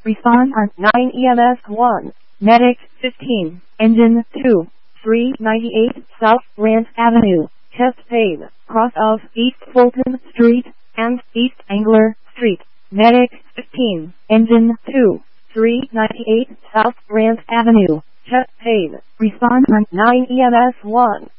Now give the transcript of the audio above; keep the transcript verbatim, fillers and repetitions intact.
Respond on nine E M S one. Medic fifteen. Engine two. three ninety-eight South Grant Avenue. Chest pain. Cross of East Fulton Street and East Angler Street. Medic fifteen. Engine two. three ninety-eight South Grant Avenue. Chest pain. Respond on nine E M S one.